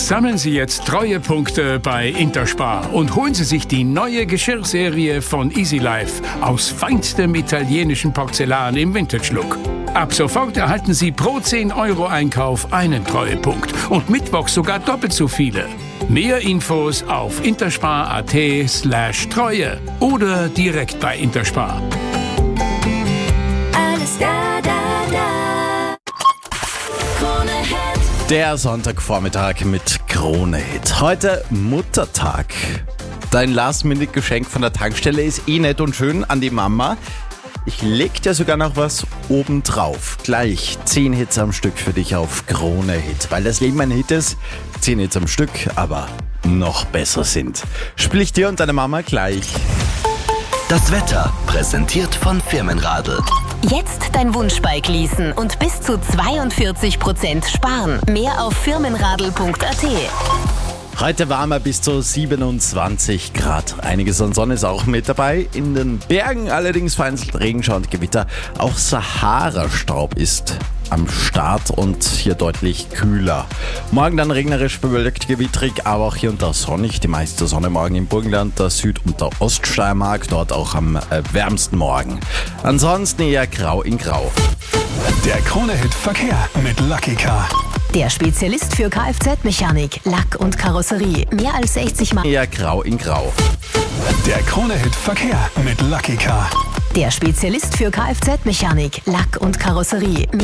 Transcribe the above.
Sammeln Sie jetzt Treuepunkte bei Interspar und holen Sie sich die neue Geschirrserie von Easy Life aus feinstem italienischen Porzellan im Vintage-Look. Ab sofort erhalten Sie pro 10 Euro Einkauf einen Treuepunkt und mittwochs sogar doppelt so viele. Mehr Infos auf interspar.at/Treue oder direkt bei Interspar. Alles da, da, da. Krone Hit. Der Sonntagvormittag mit Krone Hit. Heute Muttertag. Dein Last-Minute-Geschenk von der Tankstelle ist nett und schön an die Mama. Ich leg dir sogar noch was obendrauf. Gleich 10 Hits am Stück für dich auf Krone Hit. Weil das Leben ein Hit ist, 10 Hits am Stück, aber noch besser sind. Spiel ich dir und deine Mama gleich. Das Wetter präsentiert von Firmenradl. Jetzt dein Wunschbike leasen und bis zu 42% sparen. Mehr auf firmenradl.at. Heute warmer bis zu 27 Grad. Einiges an Sonne ist auch mit dabei. In den Bergen allerdings vereinzelt Regenschauer und Gewitter. Auch Sahara-Staub ist am Start und hier deutlich kühler. Morgen dann regnerisch, bewölkt, gewittrig, aber auch hier und da sonnig. Die meiste Sonne morgen im Burgenland, der Süd- und der Oststeiermark, dort auch am wärmsten Morgen. Ansonsten eher grau in grau. Der Krone-Hit Verkehr mit Lucky Car. Der Spezialist für Kfz-Mechanik, Lack und Karosserie. Mehr als 60 Mal. Eher grau in grau. Der Krone-Hit Verkehr mit Lucky Car. Der Spezialist für Kfz-Mechanik, Lack und Karosserie.